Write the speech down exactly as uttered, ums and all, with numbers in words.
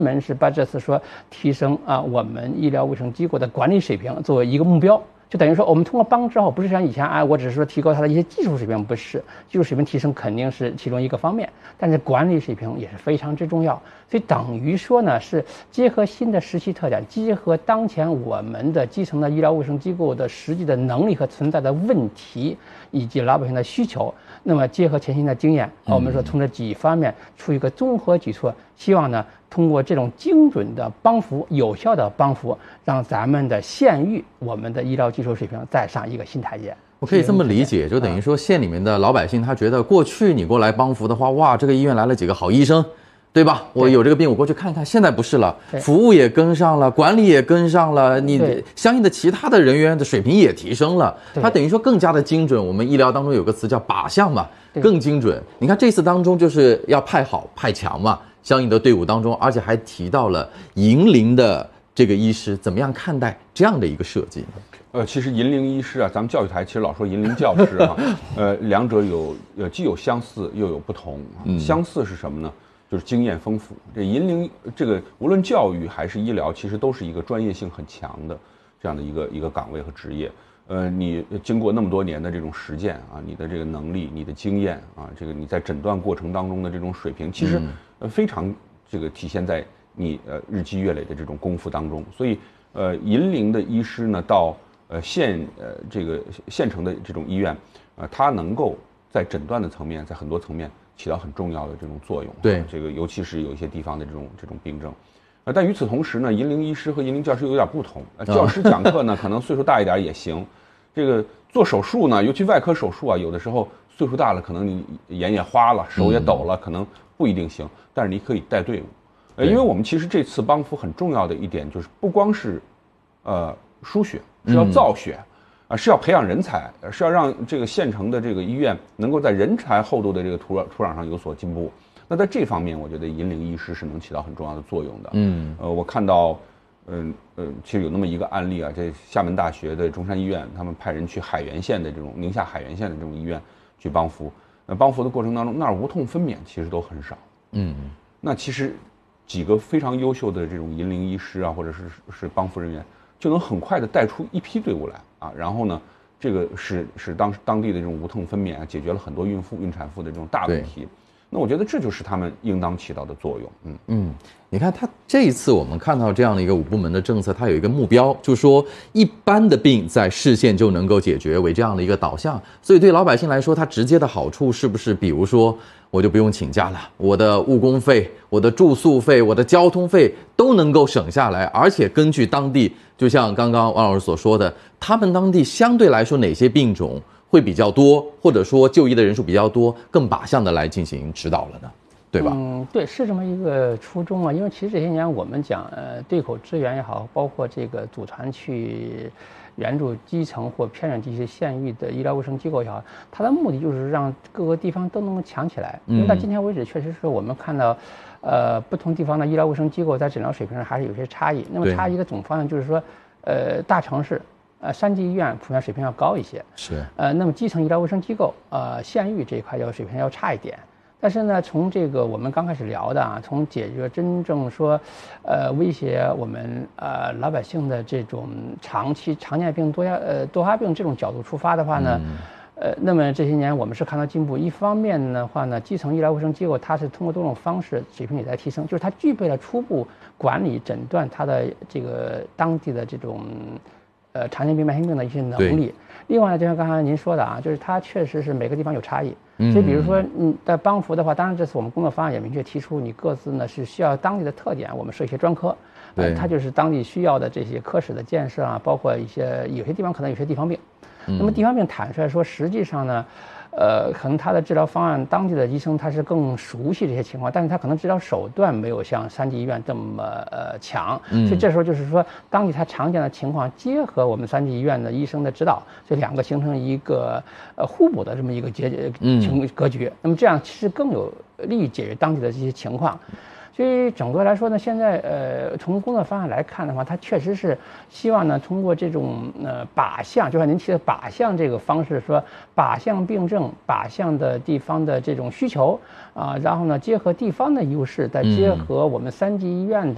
门是把这次说提升啊我们医疗卫生机构的管理水平作为一个目标。就等于说，我们通过帮之后，不是像以前啊，我只是说提高它的一些技术水平，不是技术水平提升肯定是其中一个方面，但是管理水平也是非常之重要。所以等于说呢，是结合新的时期特点，结合当前我们的基层的医疗卫生机构的实际的能力和存在的问题，以及老百姓的需求，那么结合前新的经验，我们说从这几方面出一个综合举措，希望呢。通过这种精准的帮扶、有效的帮扶，让咱们的县域、我们的医疗技术水平再上一个新台阶。 我可以这么理解，就等于说县里面的老百姓，他觉得过去你过来帮扶的话，哇，这个医院来了几个好医生，对吧？我有这个病，我过去看看。现在不是了，服务也跟上了，管理也跟上了，你相应的其他的人员的水平也提升了，它等于说更加的精准。我们医疗当中有个词叫靶向嘛，更精准。你看这次当中就是要派好派强嘛。相应的队伍当中，而且还提到了银龄的这个医师，怎么样看待这样的一个设计呢？ 呃，其实银龄医师啊，咱们教育台其实老说银龄教师啊，呃，两者有呃既有相似又有不同。嗯、相似是什么呢？就是经验丰富。这银龄这个无论教育还是医疗，其实都是一个专业性很强的这样的一个一个岗位和职业。呃，你经过那么多年的这种实践啊，你的这个能力、你的经验啊，这个你在诊断过程当中的这种水平，其实呃非常这个体现在你呃日积月累的这种功夫当中。所以呃，银龄的医师呢，到呃县呃这个县城的这种医院，呃，他能够在诊断的层面，在很多层面起到很重要的这种作用。 对， 这个尤其是有一些地方的这种这种病症。呃，但与此同时呢，银龄医师和银龄教师有点不同。呃、教师讲课呢，可能岁数大一点也行。这个做手术呢，尤其外科手术啊，有的时候岁数大了，可能你眼也花了，手也抖了，可能不一定行。但是你可以带队伍，呃，因为我们其实这次帮扶很重要的一点就是，不光是，呃，输血，是要造血，啊、呃，是要培养人才，是要让这个县城的这个医院能够在人才厚度的这个土壤土壤上有所进步。那在这方面，我觉得银龄医师是能起到很重要的作用的。嗯，呃，我看到。嗯呃，其实有那么一个案例啊，这厦门大学的中山医院，他们派人去海原县的这种宁夏海原县的这种医院去帮扶。那帮扶的过程当中，那儿无痛分娩其实都很少。嗯，那其实几个非常优秀的这种银龄医师啊，或者是是帮扶人员，就能很快的带出一批队伍来啊。然后呢，这个使使当当地的这种无痛分娩啊，解决了很多孕妇、孕产妇的这种大问题。那我觉得这就是他们应当起到的作用。嗯嗯，你看他这一次我们看到这样的一个五部门的政策，它有一个目标，就是说一般的病在市县就能够解决为这样的一个导向。所以对老百姓来说，它直接的好处是不是，比如说我就不用请假了，我的误工费、我的住宿费、我的交通费都能够省下来，而且根据当地，就像刚刚王老师所说的，他们当地相对来说哪些病种会比较多，或者说就医的人数比较多，更靶向的来进行指导了呢，对吧？ 嗯，对，是这么一个初衷啊。因为其实这些年我们讲，呃，对口支援也好，包括这个组团去援助基层或偏远地区县域的医疗卫生机构也好，它的目的就是让各个地方都能够强起来。因为到今天为止，确实是我们看到，呃，不同地方的医疗卫生机构在诊疗水平上还是有些差异。那么差异的总方向就是说，呃，大城市。呃，三级医院普遍水平要高一些， 是。 呃，那么基层医疗卫生机构，呃，县域这一块要水平要差一点。但是呢，从这个我们刚开始聊的啊，从解决真正说，呃，威胁我们呃老百姓的这种长期常见病、多压呃多发病这种角度出发的话呢，嗯、呃，那么这些年我们是看到进步。一方面的话呢，基层医疗卫生机构它是通过多种方式水平也在提升，就是它具备了初步管理诊断它的这个当地的这种。呃，常见病、慢性病的一些能力。另外呢，就像刚才您说的啊，就是它确实是每个地方有差异。嗯、所以，比如说，嗯，在帮扶的话，当然这次我们工作方案也明确提出，你各自呢是需要当地的特点，我们设一些专科。对、呃，它就是当地需要的这些科室的建设啊，包括一些有些地方可能有些地方病。嗯、那么地方病坦率说，实际上呢。呃，可能他的治疗方案，当地的医生他是更熟悉这些情况，但是他可能治疗手段没有像三级医院这么呃强，嗯、所以这时候就是说，当地他常见的情况结合我们三级医院的医生的指导，这两个形成一个呃互补的这么一个结情格局，嗯、那么这样其实更有利于解决当地的这些情况。所以整个来说呢，现在呃从工作方案来看的话，它确实是希望呢通过这种呃靶向，就像您提的靶向这个方式，说靶向病症、靶向的地方的这种需求啊、呃，然后呢结合地方的优势，再结合我们三级医院的。